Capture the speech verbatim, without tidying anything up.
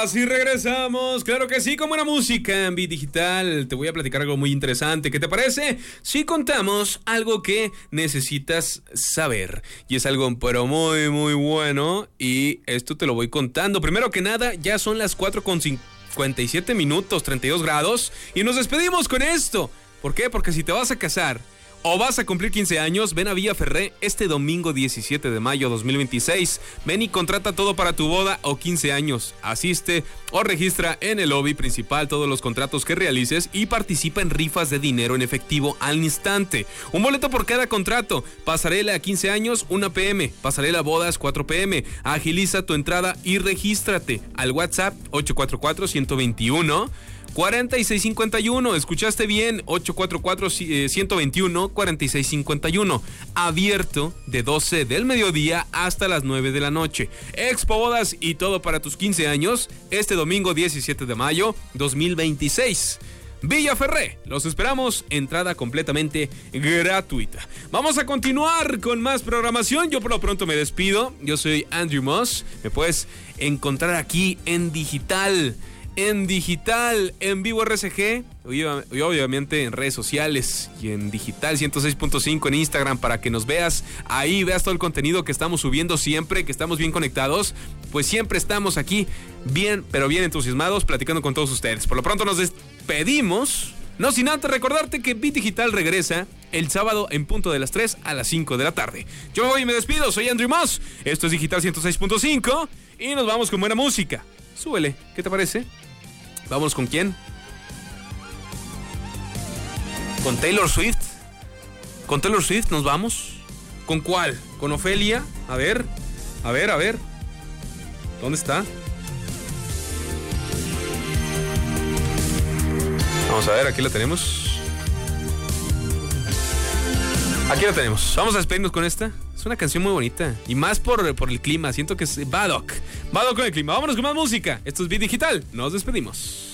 Así regresamos, claro que sí, con buena música en Beat Digital. Te voy a platicar algo muy interesante. ¿Qué te parece? Si contamos algo que necesitas saber. Y es algo pero muy, muy bueno. Y esto te lo voy contando. Primero que nada, ya son las cuatro con cincuenta y siete minutos, treinta y dos grados. Y nos despedimos con esto. ¿Por qué? Porque si te vas a casar o vas a cumplir quince años, ven a Villa Ferré este domingo diecisiete de mayo dos mil veintiséis. Ven y contrata todo para tu boda o quince años. Asiste o registra en el lobby principal todos los contratos que realices y participa en rifas de dinero en efectivo al instante. Un boleto por cada contrato. Pasarela a quince años, una pe eme. Pasarela bodas, cuatro pe eme. Agiliza tu entrada y regístrate al WhatsApp ocho cuatro cuatro, uno dos uno, cuarenta y seis cincuenta y uno. Escuchaste bien, ocho cuatro cuatro, uno dos uno, cuarenta y seis cincuenta y uno. Abierto de doce del mediodía hasta las nueve de la noche. Expo Bodas y todo para tus quince años este domingo diecisiete de mayo dos mil veintiséis. Villa Ferré, los esperamos, entrada completamente gratuita. Vamos a continuar con más programación. Yo por lo pronto me despido. Yo soy Andrew Moss. Me puedes encontrar aquí en digital. En digital, en vivo R C G, y obviamente en redes sociales y en digital ciento seis punto cinco en Instagram para que nos veas ahí, veas todo el contenido que estamos subiendo siempre, que estamos bien conectados, pues siempre estamos aquí bien, pero bien entusiasmados platicando con todos ustedes. Por lo pronto nos despedimos, no sin antes recordarte que Beat Digital regresa el sábado en punto de las tres a las cinco de la tarde. Yo hoy me despido, soy Andrew Moss, esto es Digital ciento seis punto cinco y nos vamos con buena música. Súbele, ¿qué te parece? ¿Vamos con quién? ¿Con Taylor Swift? ¿Con Taylor Swift nos vamos? ¿Con cuál? ¿Con Ofelia? A ver, a ver, a ver. ¿Dónde está? Vamos a ver, aquí la tenemos. Aquí la tenemos. Vamos a despedirnos con esta. Es una canción muy bonita. Y más por, por el clima. Siento que es Badok. Badok con el clima. Vámonos con más música. Esto es Beat Digital. Nos despedimos.